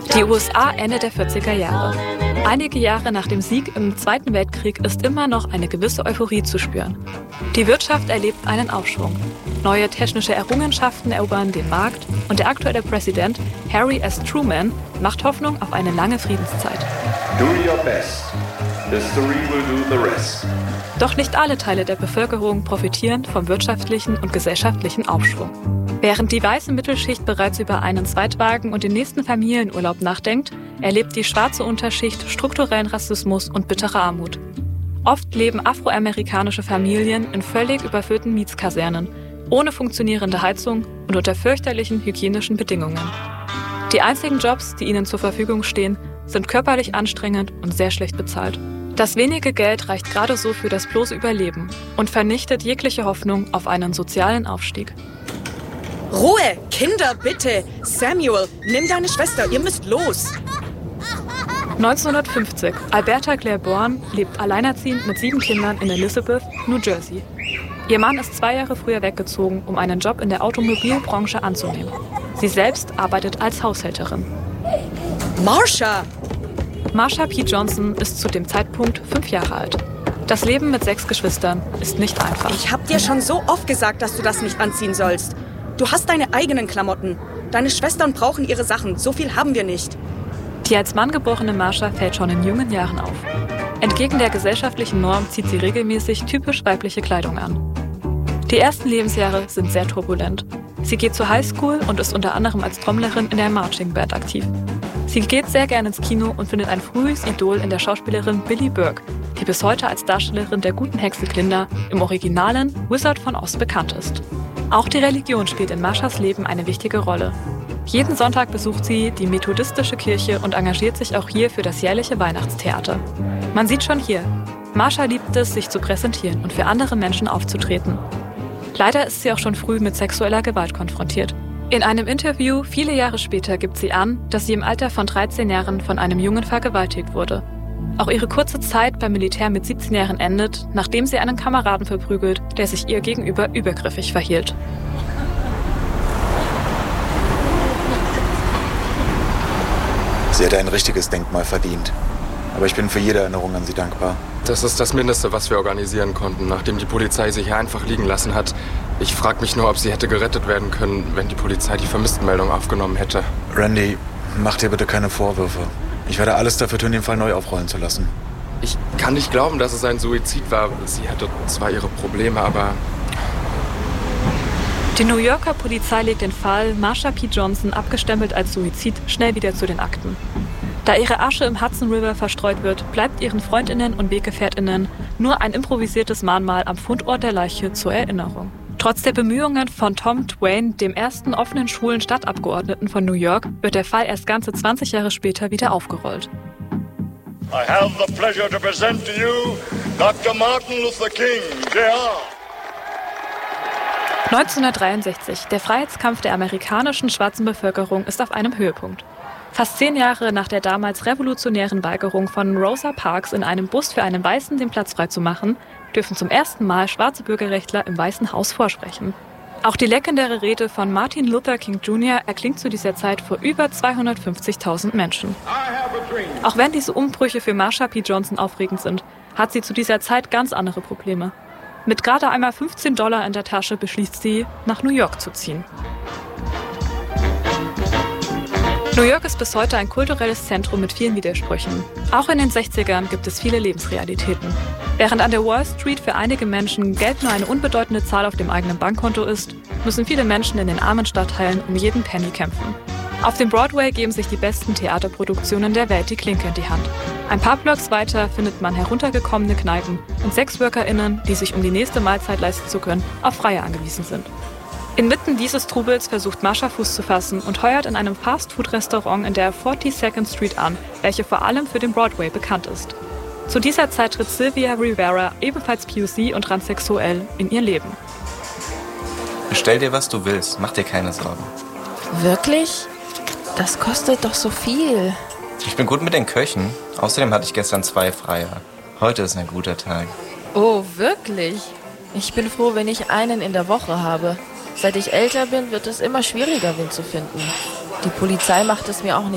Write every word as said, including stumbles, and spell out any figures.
Die U S A Ende der vierziger Jahre. Einige Jahre nach dem Sieg im Zweiten Weltkrieg ist immer noch eine gewisse Euphorie zu spüren. Die Wirtschaft erlebt einen Aufschwung. Neue technische Errungenschaften erobern den Markt und der aktuelle Präsident Harry S. Truman macht Hoffnung auf eine lange Friedenszeit. Do your best. History will do the rest. Doch nicht alle Teile der Bevölkerung profitieren vom wirtschaftlichen und gesellschaftlichen Aufschwung. Während die weiße Mittelschicht bereits über einen Zweitwagen und den nächsten Familienurlaub nachdenkt, erlebt die schwarze Unterschicht strukturellen Rassismus und bittere Armut. Oft leben afroamerikanische Familien in völlig überfüllten Mietskasernen, ohne funktionierende Heizung und unter fürchterlichen hygienischen Bedingungen. Die einzigen Jobs, die ihnen zur Verfügung stehen, sind körperlich anstrengend und sehr schlecht bezahlt. Das wenige Geld reicht gerade so für das bloße Überleben und vernichtet jegliche Hoffnung auf einen sozialen Aufstieg. Ruhe! Kinder, bitte! Samuel, nimm deine Schwester, ihr müsst los! neunzehnhundertfünfzig. Alberta Claiborne lebt alleinerziehend mit sieben Kindern in Elizabeth, New Jersey. Ihr Mann ist zwei Jahre früher weggezogen, um einen Job in der Automobilbranche anzunehmen. Sie selbst arbeitet als Haushälterin. Marsha! Marsha P. Johnson ist zu dem Zeitpunkt fünf Jahre alt. Das Leben mit sechs Geschwistern ist nicht einfach. Ich hab dir schon so oft gesagt, dass du das nicht anziehen sollst. Du hast deine eigenen Klamotten. Deine Schwestern brauchen ihre Sachen. So viel haben wir nicht. Die als Mann geborene Marsha fällt schon in jungen Jahren auf. Entgegen der gesellschaftlichen Norm zieht sie regelmäßig typisch weibliche Kleidung an. Die ersten Lebensjahre sind sehr turbulent. Sie geht zur Highschool und ist unter anderem als Trommlerin in der Marching Band aktiv. Sie geht sehr gerne ins Kino und findet ein frühes Idol in der Schauspielerin Billie Burke, die bis heute als Darstellerin der guten Hexe Glinda im originalen Wizard von Oz bekannt ist. Auch die Religion spielt in Marshas Leben eine wichtige Rolle. Jeden Sonntag besucht sie die methodistische Kirche und engagiert sich auch hier für das jährliche Weihnachtstheater. Man sieht schon hier, Marsha liebt es, sich zu präsentieren und für andere Menschen aufzutreten. Leider ist sie auch schon früh mit sexueller Gewalt konfrontiert. In einem Interview viele Jahre später gibt sie an, dass sie im Alter von dreizehn Jahren von einem Jungen vergewaltigt wurde. Auch ihre kurze Zeit beim Militär mit siebzehn Jahren endet, nachdem sie einen Kameraden verprügelt, der sich ihr gegenüber übergriffig verhielt. Sie hätte ein richtiges Denkmal verdient. Aber ich bin für jede Erinnerung an sie dankbar. Das ist das Mindeste, was wir organisieren konnten, nachdem die Polizei sie hier einfach liegen lassen hat. Ich frage mich nur, ob sie hätte gerettet werden können, wenn die Polizei die Vermisstenmeldung aufgenommen hätte. Randy, mach dir bitte keine Vorwürfe. Ich werde alles dafür tun, den Fall neu aufrollen zu lassen. Ich kann nicht glauben, dass es ein Suizid war. Sie hatte zwar ihre Probleme, aber... Die New Yorker Polizei legt den Fall Marsha P. Johnson, abgestempelt als Suizid, schnell wieder zu den Akten. Da ihre Asche im Hudson River verstreut wird, bleibt ihren Freundinnen und Weggefährtinnen nur ein improvisiertes Mahnmal am Fundort der Leiche zur Erinnerung. Trotz der Bemühungen von Tom Twain, dem ersten offenen schwulen Stadtabgeordneten von New York, wird der Fall erst ganze zwanzig Jahre später wieder aufgerollt. I have the pleasure to present to you Doktor Martin Luther King, J R neunzehnhundertdreiundsechzig. Der Freiheitskampf der amerikanischen schwarzen Bevölkerung ist auf einem Höhepunkt. Fast zehn Jahre nach der damals revolutionären Weigerung von Rosa Parks, in einem Bus für einen Weißen den Platz freizumachen, dürfen zum ersten Mal schwarze Bürgerrechtler im Weißen Haus vorsprechen. Auch die legendäre Rede von Martin Luther King Junior erklingt zu dieser Zeit vor über zweihundertfünfzigtausend Menschen. Auch wenn diese Umbrüche für Marsha P. Johnson aufregend sind, hat sie zu dieser Zeit ganz andere Probleme. Mit gerade einmal fünfzehn Dollar in der Tasche beschließt sie, nach New York zu ziehen. New York ist bis heute ein kulturelles Zentrum mit vielen Widersprüchen. Auch in den sechzigern gibt es viele Lebensrealitäten. Während an der Wall Street für einige Menschen Geld nur eine unbedeutende Zahl auf dem eigenen Bankkonto ist, müssen viele Menschen in den armen Stadtteilen um jeden Penny kämpfen. Auf dem Broadway geben sich die besten Theaterproduktionen der Welt die Klinke in die Hand. Ein paar Blocks weiter findet man heruntergekommene Kneipen und SexworkerInnen, die sich, um die nächste Mahlzeit leisten zu können, auf Freie angewiesen sind. Inmitten dieses Trubels versucht Marsha Fuß zu fassen und heuert in einem Fast-Food-Restaurant in der forty-second Street an, welche vor allem für den Broadway bekannt ist. Zu dieser Zeit tritt Sylvia Rivera, ebenfalls P O C und transsexuell, in ihr Leben. Bestell dir, was du willst. Mach dir keine Sorgen. Wirklich? Das kostet doch so viel. Ich bin gut mit den Köchen. Außerdem hatte ich gestern zwei Freier. Heute ist ein guter Tag. Oh, wirklich? Ich bin froh, wenn ich einen in der Woche habe. Seit ich älter bin, wird es immer schwieriger, Wind zu finden. Die Polizei macht es mir auch nicht